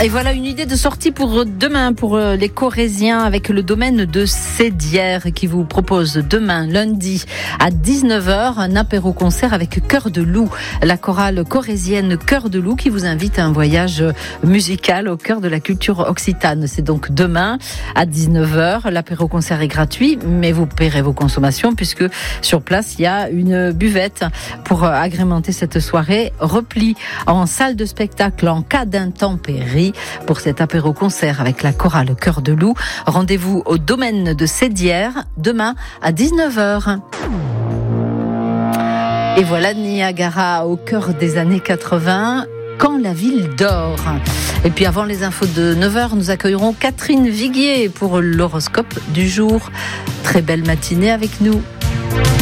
Et voilà une idée de sortie pour demain pour les Corréziens avec le domaine de Sédières qui vous propose demain lundi à 19h un apéro-concert avec Cœur de Loup, la chorale corrézienne Cœur de Loup qui vous invite à un voyage musical au cœur de la culture occitane. C'est donc demain à 19h. L'apéro-concert est gratuit, mais vous paierez vos consommations puisque sur place il y a une buvette pour agrémenter cette soirée. Repli en salle de spectacle en cas d'intempérie pour cet apéro-concert avec la chorale Cœur de Loup. Rendez-vous au domaine de Sédières demain à 19h. Et voilà Niagara au cœur des années 80, quand la ville dort. Et puis avant les infos de 9h, nous accueillerons Catherine Viguier pour l'horoscope du jour. Très belle matinée avec nous.